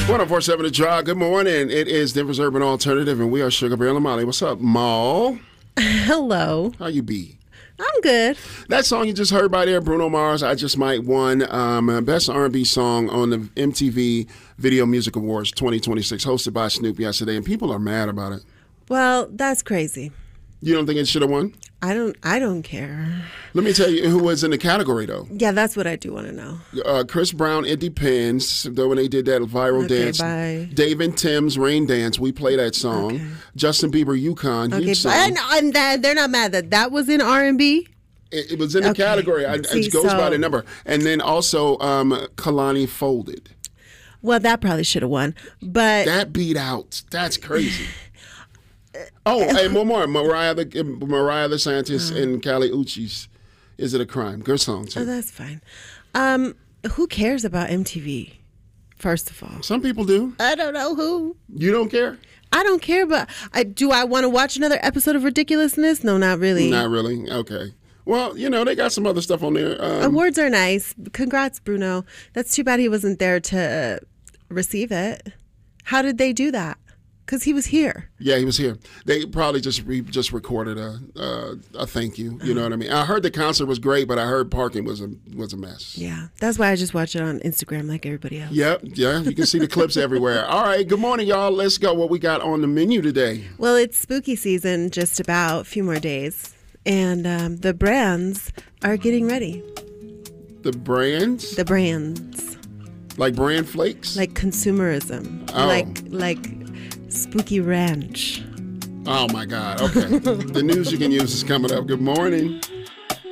104.7 The Draw. Good morning. It is Denver's Urban Alternative, and we are Sugar Bear and Lamali. What's up, Maul? Hello. How you be? I'm good. That song you just heard by there, Bruno Mars, I Just Might, won Best R&B Song on the MTV Video Music Awards 2026, hosted by Snoop yesterday, and people are mad about it. Well, that's crazy. You don't think it should have won? I don't care. Let me tell you who was in the category, though. Yeah, that's what I do want to know. Chris Brown, It Depends, though when they did that viral dance. Bye. Dave and Tim's Rain Dance, we play that song. Okay. Justin Bieber, Yukon, huge song. And they're not mad that was in R&B? It was in the category. It goes by the number. And then also Kalani Folded. Well, that probably should have won. But that beat out. That's crazy. Oh, and one more. Mariah the Scientist and Kali Uchis. Is It a Crime? Good song, too. Oh, that's fine. Who cares about MTV, first of all? Some people do. I don't know who. You don't care? I don't care, but do I want to watch another episode of Ridiculousness? No, not really. Not really? Okay. Well, they got some other stuff on there. Awards are nice. Congrats, Bruno. That's too bad he wasn't there to receive it. How did they do that? Because he was here. Yeah, he was here. They probably just recorded a thank you. You know what I mean? I heard the concert was great, but I heard parking was a mess. Yeah, that's why I just watch it on Instagram like everybody else. Yep, yeah, you can see the clips everywhere. All right, good morning, y'all. Let's go. What we got on the menu today? Well, it's spooky season, just about a few more days, and the brands are getting ready. The brands? The brands. Like brand flakes? Like consumerism. Oh. Like Spooky Ranch. Oh, my God. Okay. The news you can use is coming up. Good morning.